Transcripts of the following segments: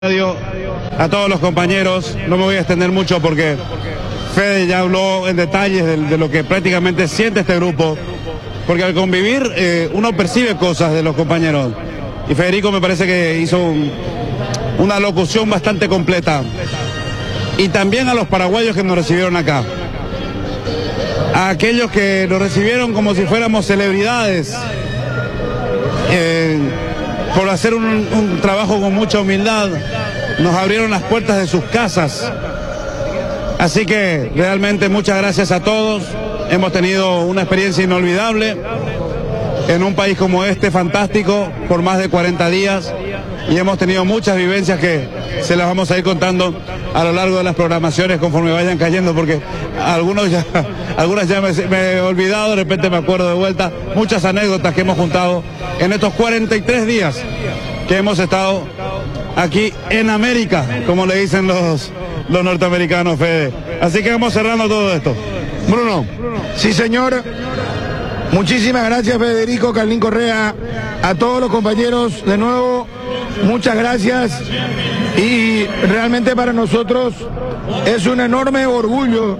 A todos los compañeros, no me voy a extender mucho porque Fede ya habló en detalles de lo que prácticamente siente este grupo, porque al convivir uno percibe cosas de los compañeros, y Federico me parece que hizo una locución bastante completa. Y también a los paraguayos que nos recibieron acá, a aquellos que nos recibieron como si fuéramos celebridades, por hacer un trabajo con mucha humildad, nos abrieron las puertas de sus casas. Así que realmente muchas gracias a todos. Hemos tenido una experiencia inolvidable en un país como este, fantástico, por más de 40 días, y hemos tenido muchas vivencias que se las vamos a ir contando a lo largo de las programaciones conforme vayan cayendo, porque algunas ya me he olvidado, de repente me acuerdo de vuelta, muchas anécdotas que hemos juntado en estos 43 días que hemos estado aquí en América, como le dicen los norteamericanos, Fede. Así que vamos cerrando todo esto. Bruno. Sí, señor. Muchísimas gracias, Federico, Carlín Correa, a todos los compañeros, de nuevo, muchas gracias. Y realmente para nosotros es un enorme orgullo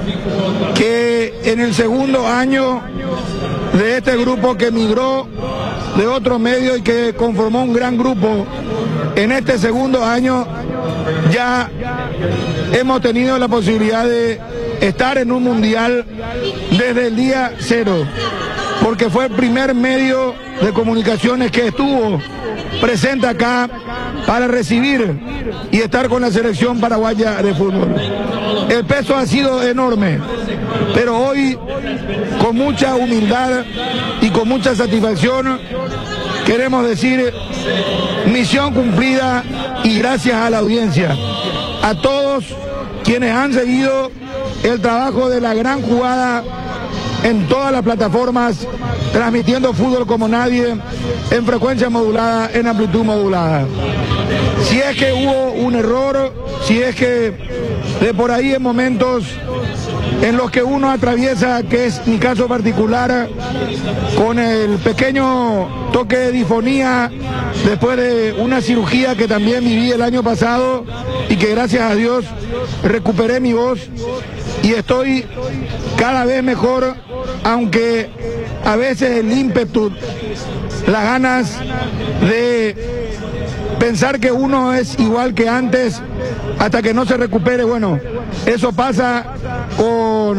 que en el segundo año de este grupo que migró de otro medio y que conformó un gran grupo, en este segundo año ya hemos tenido la posibilidad de estar en un mundial desde el día cero, porque fue el primer medio de comunicaciones que estuvo presente acá para recibir y estar con la selección paraguaya de fútbol. El peso ha sido enorme, pero hoy, con mucha humildad y con mucha satisfacción, queremos decir: misión cumplida, y gracias a la audiencia, a todos quienes han seguido el trabajo de la gran jugada en todas las plataformas, transmitiendo fútbol como nadie, en frecuencia modulada, en amplitud modulada. Si es que hubo un error, si es que de por ahí en momentos en los que uno atraviesa, que es mi caso particular, con el pequeño toque de disfonía después de una cirugía que también viví el año pasado y que gracias a Dios recuperé mi voz y estoy cada vez mejor, aunque a veces el ímpetu, las ganas de pensar que uno es igual que antes hasta que no se recupere, bueno, eso pasa con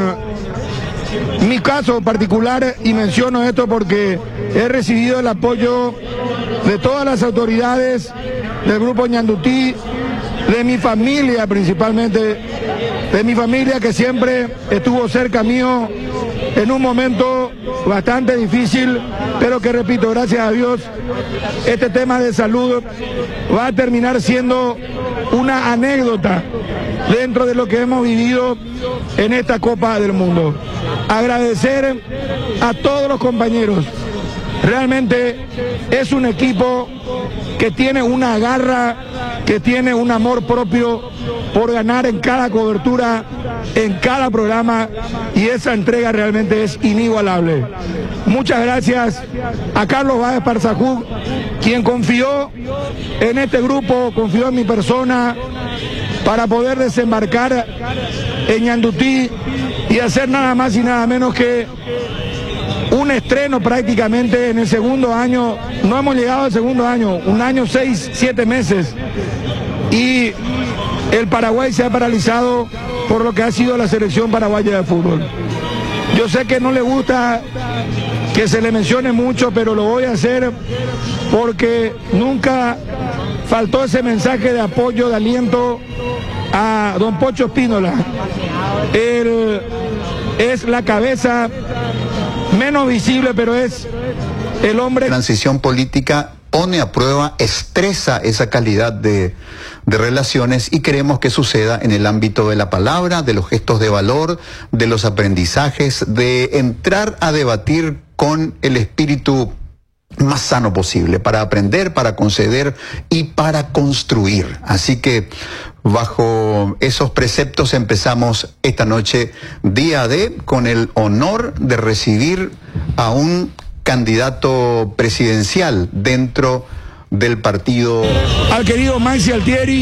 mi caso particular, y menciono esto porque he recibido el apoyo de todas las autoridades del grupo Ñandutí, de mi familia principalmente, de mi familia que siempre estuvo cerca mío en un momento bastante difícil, pero que, repito, gracias a Dios, este tema de salud va a terminar siendo una anécdota dentro de lo que hemos vivido en esta Copa del Mundo. Agradecer a todos los compañeros. Realmente es un equipo que tiene una garra, que tiene un amor propio por ganar en cada cobertura, en cada programa, y esa entrega realmente es inigualable. Muchas gracias a Carlos Báez Parzajú, quien confió en este grupo, confió en mi persona para poder desembarcar en Ñandutí y hacer nada más y nada menos que un estreno prácticamente en el segundo año. No hemos llegado al segundo año, un año, 6, 7 meses, y el Paraguay se ha paralizado por lo que ha sido la selección paraguaya de fútbol. Yo sé que no le gusta que se le mencione mucho, pero lo voy a hacer porque nunca faltó ese mensaje de apoyo, de aliento a don Pocho Espínola. Él es la cabeza menos visible, pero es el hombre. Transición política pone a prueba, estresa esa calidad de relaciones, y queremos que suceda en el ámbito de la palabra, de los gestos de valor, de los aprendizajes, de entrar a debatir con el espíritu más sano posible, para aprender, para conceder y para construir. Así que bajo esos preceptos empezamos esta noche, día D, con el honor de recibir a un candidato presidencial dentro del partido. Al querido Maxi Altieri.